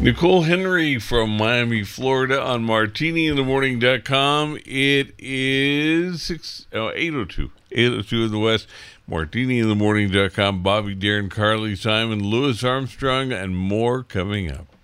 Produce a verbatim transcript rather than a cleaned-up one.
Nicole Henry from Miami, Florida on martini in the morning dot com. It is six, oh, eight oh two. eight oh two in the West. martini in the morning dot com. Bobby, Darren, Carly, Simon, Louis Armstrong, and more coming up.